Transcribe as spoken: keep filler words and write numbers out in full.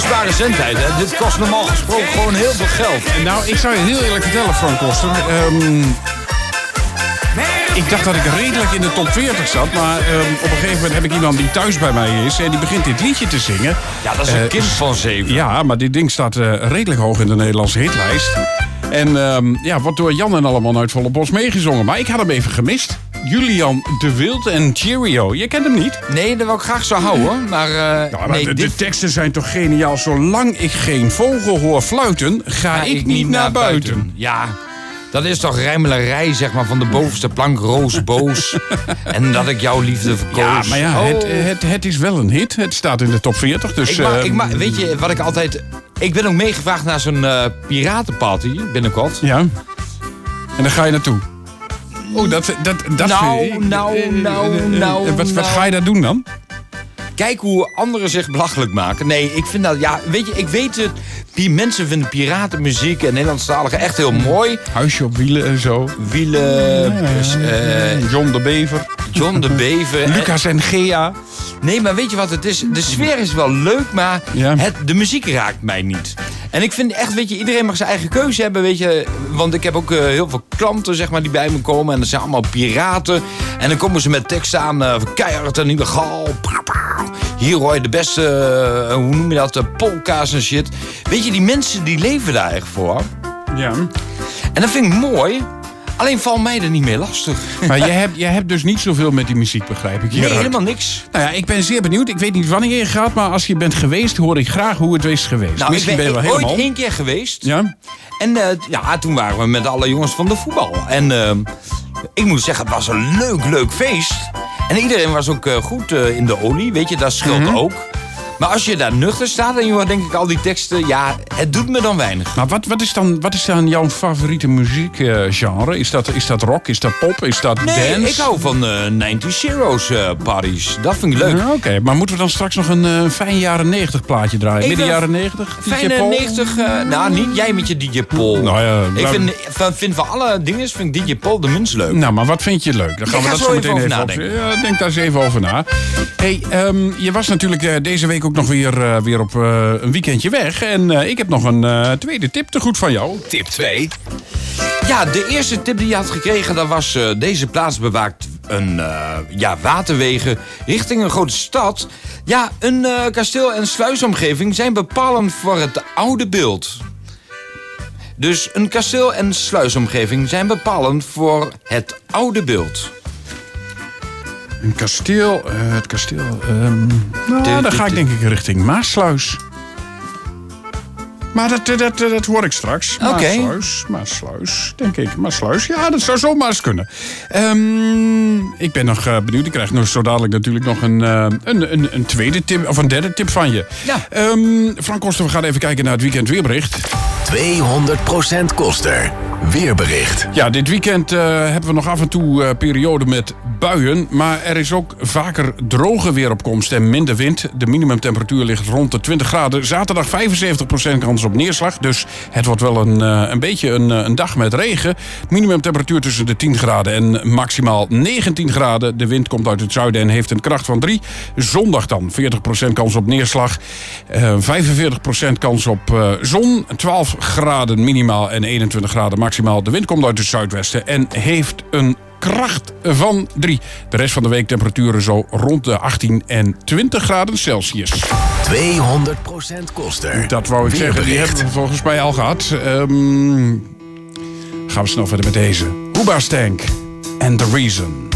kostbare zendtijd, hè. Dit kost normaal gesproken gewoon heel veel geld. Nou, ik zou je heel eerlijk vertellen, Frank Koster. Um, ik dacht dat ik redelijk in de top veertig zat. Maar um, op een gegeven moment heb ik iemand die thuis bij mij is. En die begint dit liedje te zingen. Ja, dat is een uh, kind van zeven. Ja, maar dit ding staat uh, redelijk hoog in de Nederlandse hitlijst. En um, ja, wordt door Jan en allemaal uit volle bos meegezongen. Maar ik had hem even gemist. Julian de Wild en Cheerio. Je kent hem niet? Nee, dat wil ik graag zo houden. Maar, uh, nou, maar nee, de, dit... de teksten zijn toch geniaal. Zolang ik geen vogel hoor fluiten, ga, ga ik, ik niet naar, naar buiten. buiten. Ja, dat is toch rijmelarij, zeg maar, van de bovenste plank, roos boos. En dat ik jouw liefde verkoos. Ja, maar ja, oh. het, het, het is wel een hit. Het staat in de top veertig. Dus, ik mag, uh, ik mag, weet je, wat ik altijd... Ik ben ook meegevraagd naar zo'n uh, piratenparty binnenkort. Ja. En daar ga je naartoe. Oh, dat... dat, dat nou, vind ik, nou, uh, nou, uh, uh, nou, Wat, wat nou. ga je daar doen dan? Kijk hoe anderen zich belachelijk maken. Nee, ik vind dat... Ja, weet je, ik weet het. Die mensen vinden piratenmuziek en Nederlandstalige echt heel mooi. Huisje op wielen en zo. Wielen... Ja, dus, uh, John de Bever. John de Bever. Lucas en Gea. Nee, maar weet je wat het is? De sfeer is wel leuk, maar ja. het, de muziek raakt mij niet. En ik vind echt, weet je, iedereen mag zijn eigen keuze hebben, weet je. Want ik heb ook uh, heel veel klanten, zeg maar, die bij me komen. En dat zijn allemaal piraten. En dan komen ze met teksten aan, uh, keihard en illegaal. Hier hoor je de beste, uh, hoe noem je dat, uh, polka's en shit. Weet je, die mensen die leven daar echt voor. Ja. En dat vind ik mooi. Alleen valt mij er niet meer lastig. Maar jij hebt, jij hebt dus niet zoveel met die muziek, begrijp ik. Nee, hieruit. helemaal niks. Nou ja, ik ben zeer benieuwd. Ik weet niet wanneer je gaat, maar als je bent geweest, hoor ik graag hoe het is geweest. Nou, Misschien ik ben, ben je wel ooit helemaal... één keer geweest. Ja? En uh, ja, toen waren we met alle jongens van de voetbal. En uh, ik moet zeggen, het was een leuk, leuk feest. En iedereen was ook uh, goed uh, in de olie, weet je, dat scheelt mm-hmm. ook. Maar als je daar nuchter staat en je hoort denk ik al die teksten... ja, het doet me dan weinig. Maar wat, wat, is, dan, wat is dan jouw favoriete muziekgenre? Uh, is, dat, is dat rock? Is dat pop? Is dat nee, dance? Ik hou van uh, negentig Heroes uh, parties. Dat vind ik leuk. Uh, Oké, okay. Maar moeten we dan straks nog een uh, fijn jaren negentig plaatje draaien? Midden jaren negentig? Fijne negentig... Uh, nou, niet jij met je D J Paul. Nou ja, ik vind, van, vind van alle dingen vind ik D J Paul de minst leuk. Nou, maar wat vind je leuk? Dan gaan ik we ga dat zo zo even meteen over even nadenken. op. Ja, denk daar eens even over na. Hey, um, je was natuurlijk uh, deze week ook nog weer... Uh, weer op uh, een weekendje weg. En uh, ik heb nog een uh, tweede tip te goed van jou. Tip twee. Ja, de eerste tip die je had gekregen... dat was uh, deze plaats bewaakt een uh, ja, waterwegen richting een grote stad. Ja, een uh, kasteel- en sluisomgeving zijn bepalend voor het oude beeld. Dus een kasteel- en sluisomgeving zijn bepalend voor het oude beeld. Een kasteel, uh, het kasteel... Um, nou, de, dan ga ik denk ik richting Maasluis. Maar dat, dat, dat, dat hoor ik straks. Oké. Okay. Maasluis, Maasluis, denk ik. Maasluis, ja, dat zou zomaar eens kunnen. Um, ik ben nog uh, benieuwd. Ik krijg nog zo dadelijk natuurlijk nog een, uh, een, een, een tweede tip, of een derde tip van je. Ja. Um, Frank Koster, we gaan even kijken naar het weekend weerbericht. tweehonderd procent Koster. Weerbericht. Ja, dit weekend uh, hebben we nog af en toe uh, perioden met buien. Maar er is ook vaker droge weeropkomst en minder wind. De minimumtemperatuur ligt rond de twintig graden. Zaterdag vijfenzeventig procent kans op neerslag. Dus het wordt wel een, uh, een beetje een, een dag met regen. Minimumtemperatuur tussen de tien graden en maximaal negentien graden. De wind komt uit het zuiden en heeft een kracht van drie. Zondag dan veertig procent kans op neerslag. Uh, vijfenveertig procent kans op uh, zon. twaalf graden minimaal en eenentwintig graden maximaal. De wind komt uit het zuidwesten en heeft een kracht van drie. De rest van de week temperaturen zo rond de achttien en twintig graden Celsius. tweehonderd procent Koster. Dat wou ik zeggen, die hebben we volgens mij al gehad. Um, gaan we snel verder met deze. Hoobastank and The Reason.